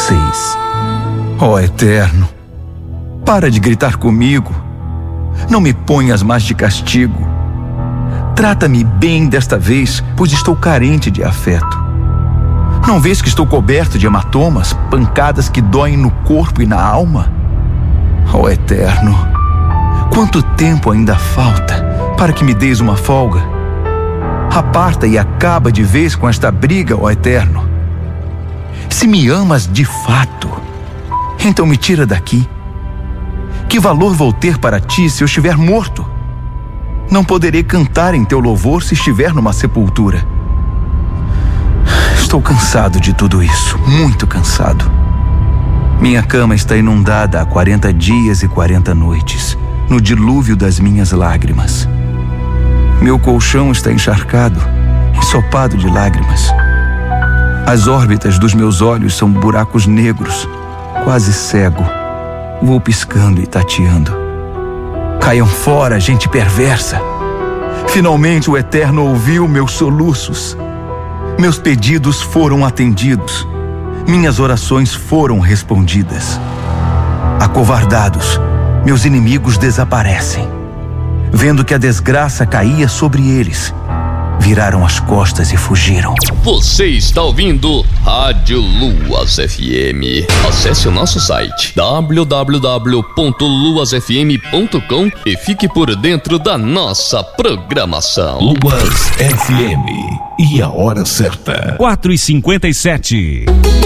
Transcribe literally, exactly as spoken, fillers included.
Seis. Ó Eterno, para de gritar comigo. Não me ponhas mais de castigo. Trata-me bem desta vez, pois estou carente de afeto. Não vês que estou coberto de hematomas, pancadas que doem no corpo e na alma? Ó Eterno, quanto tempo ainda falta para que me deis uma folga? Aparta e acaba de vez com esta briga, ó Eterno. Se me amas de fato, então me tira daqui. Que valor vou ter para ti se eu estiver morto? Não poderei cantar em teu louvor se estiver numa sepultura. Estou cansado de tudo isso, muito cansado. Minha cama está inundada há quarenta dias e quarenta noites, no dilúvio das minhas lágrimas. Meu colchão está encharcado, ensopado de lágrimas. As órbitas dos meus olhos são buracos negros, quase cego. Vou piscando e tateando. Caiam fora, gente perversa. Finalmente o Eterno ouviu meus soluços. Meus pedidos foram atendidos. Minhas orações foram respondidas. Acovardados, meus inimigos desaparecem. Vendo que a desgraça caía sobre eles, viraram as costas e fugiram. Você está ouvindo Rádio Luas F M. Acesse o nosso site w w w ponto luas f m ponto com e fique por dentro da nossa programação. Luas F M. E a hora certa. quatro e cinquenta e sete.